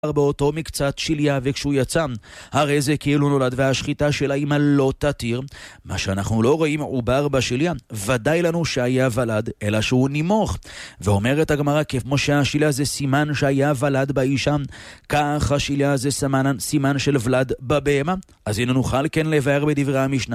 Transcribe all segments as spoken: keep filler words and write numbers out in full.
באותו מקצת שליה, וכשהוא יצא, הרי זה כאילו נולד, והשחיטה של האמא לא תתיר. מה שאנחנו לא רואים עובר בשליה, ודאי לנו שהיה ולד, אלא שהוא נימוך. ואומרת הגמרא, כמו שהשליה זה סימן שהיה ולד באישה, כך השליה זה סימן, סימן של ולד בבהמה. אז הנה נוכל כן לבאר בדברי המשנה,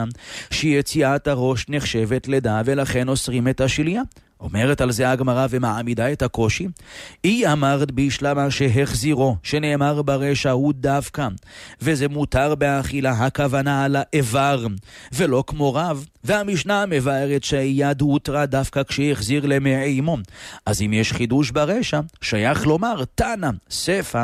שיציאת הראש נחשבת לידה, ולכן אוסרים את השליה. אומרת על זה הגמרא ומעמידה את הקושי. היא אמרת בשלמה שהחזירו, שנאמר ברשע הוא דווקא, וזה מותר באכילה, הכוונה על האיבר, ולא כמו רב. והמשנה מבארת שיד הותרה דווקא כשהחזיר למעי אמו. אז אם יש חידוש ברשע, שייך לומר תנא ספא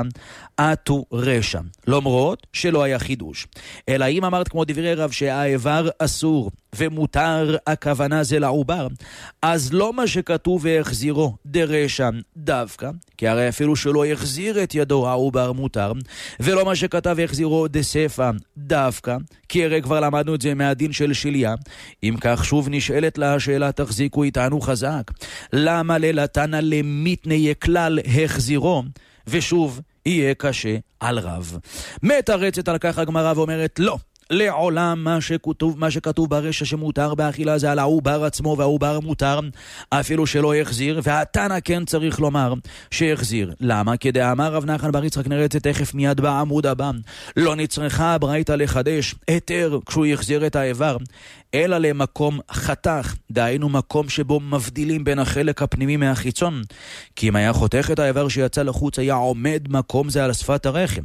אתו רשע, למרות שלא היה חידוש. אלא אם אמרת כמו דברי רב שהאיבר אסור ומותר, הכוונה זה לעובר, אז לא מה שכתוב והחזירו דרשע דווקא, כי הרי אפילו שלא יחזיר את ידו העובר מותר, ולא מה שכתב והחזירו דספא דווקא, כי הרי כבר למדנו את זה מהדין של שליה. אם כך שוב נשאלת לה השאלה, תחזיקו איתנו חזק, למה ללתנא למיתניה כלל החזירו, ושוב יהיה קשה על רב. מתרצת על כך הגמרא ואומרת לא, לעולם מה שכתוב, מה שכתוב ברשע שמותר באכילה זה על העובר עצמו, והעובר מותר אפילו שלא יחזיר, והתנא כן צריך לומר שיחזיר. למה? כדאמר רב נחמן בר יצחק, נראה את זה תכף מיד בעמוד הבא, לא נצטרכה הברייתא לחדש היתר כשהוא יחזיר את האיבר, אלא למקום חתך, דהיינו מקום שבו מבדילים בין החלק הפנימי מהחיצון, כי אם היה חותך את האיבר שיצא לחוץ, היה עומד מקום זה על שפת הרחם.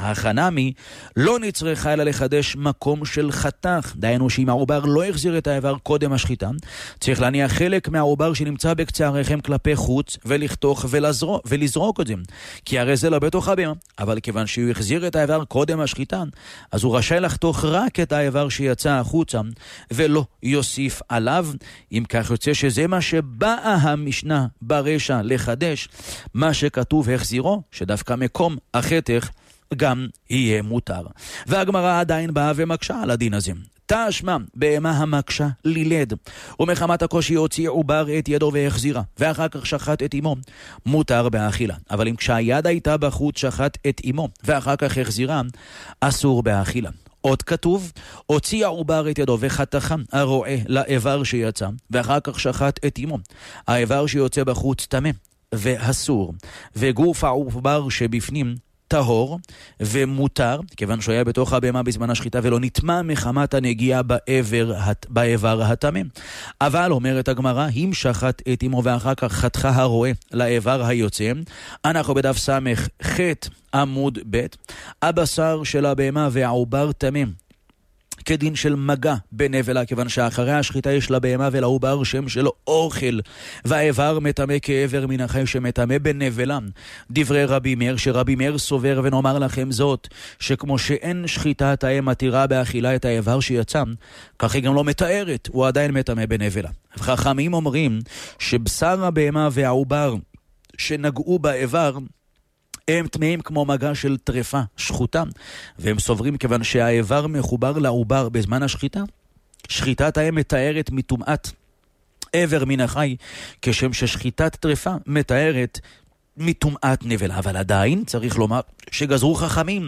החנמי לא נצטרכה אלא לחדש מקום של חתך, דהיינו שאם העובר לא החזיר את האיבר קודם השחיטה, צריך להניח חלק מהעובר שנמצא בקצה הרחם כלפי חוץ ולחתוך ולזרוק, ולזרוק את זה, כי הרי זה לא בתוך הבהמה. אבל כיוון שהוא החזיר את האיבר קודם השחיטה, אז הוא רשאי לחתוך רק את האיבר שיצא החוצה ולא יוסיף עליו. אם כך יוצא שזה מה שבאה המשנה ברשע לחדש, מה שכתוב החזירו, שדווקא מקום החתך גם יהיה מותר. והגמרא עדיין באה ומקשה על הדין הזה. תשמע, בהמה המקשה לילד, ומחמת הקושי הוציא עובר את ידו והחזירה, ואחר כך שחט את אמו, מותר באכילה. אבל אם כשהיד הייתה בחוץ שחט את אמו, ואחר כך החזירה, אסור באכילה. עוד כתוב, הוציא העובר את ידו וחתכה הרועה לאיבר שיצא, ואחר כך שחט את אמו. האיבר שיוצא בחוץ טמא ואסור, וגוף העובר שבפנים טהור ומותר, כיוון שהוא היה בתוך הבהמה בזמן השחיטה ולא נטמע מחמת הנגיעה באיבר, באיבר הטמא. אבל אומרת הגמרא, אם שחט את אמו ואחר כך חתכה הרועה לאיבר היוצא, אנחנו בדף סמך ח' עמוד ב', הבשר של הבהמה והעובר טמא כדין של מגע בנבלה, כיוון שאחרי השחיטה יש לבהמה ולעובר שם של אוכל, והאיבר מטמא כאיבר מן החי שמטמא בנבלה. דברי רבי מאיר, שרבי מאיר סובר, ונאמר לכם זאת, שכמו שאין שחיטת האם מתירה באכילה את האיבר שיצא, כך היא גם לא מתארת, הוא עדיין מטמא בנבלה. חכמים אומרים שבשר הבהמה והעובר שנגעו באיבר הם טמאים כמו מגע של טרפה שחוטה, והם סוברים כיוון שהאיבר מחובר לעובר בזמן השחיטה, שחיטת האם מתארת מטומאת איבר מן החי, כשם ששחיטת טרפה מתארת מטומאת נבלה. אבל עדיין צריך לומר שגזרו חכמים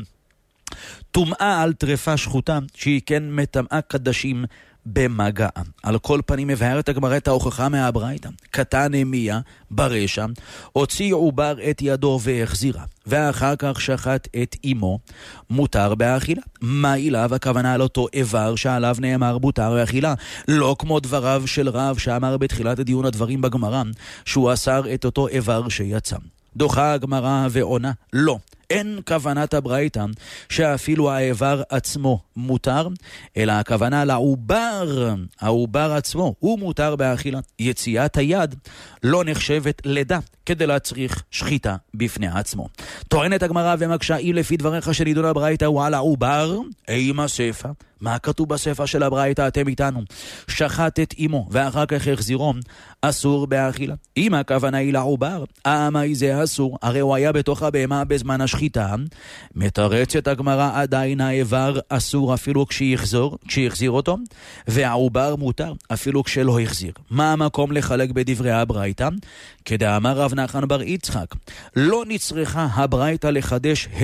טומאה על טרפה שחוטה שהיא כן מטמאה קדשים במגע. על כל פנים מבארת הגמרא את ההוכחה מהברייתא. קטן אמיה ברשע, הוציא עובר את ידו והחזירה, ואחר כך שחט את אמו, מותר באכילה. מה אליו? הכוונה על אותו איבר שעליו נאמר מותר באכילה, לא כמו דבריו של רב שאמר בתחילת הדיון הדברים בגמרא שהוא אסר את אותו איבר שיצא. דוחה הגמרא ועונה, לא, אין כוונת הברייתא שאפילו האיבר עצמו מותר, אלא הכוונה לעובר, העובר עצמו הוא מותר באכילה. יציאת היד לא נחשבת לידה כדי להצריך שחיטה בפני עצמו. טוענת הגמרא ומקשה, אם לפי דבריך שנידון הברייתא הוא על העובר, עם הספר, מה כתוב בספר של הברייתא? אתם איתנו, שחט את אמו ואחר כך החזירו, אסור באכילה. אם הכוונה היא לעובר, אמי זה אסור, הרי הוא היה בתוך הבהמה בזמן השחיטה. מתרצת הגמרא, עדיין האיבר אסור אפילו כשיחזור, כשיחזיר אותו, והעובר מותר אפילו כשלא יחזיר. מה המקום לחלק בדברי הברייתא? כדאמר רב נחן בר יצחק, לא נצרכה הברייתא לחדש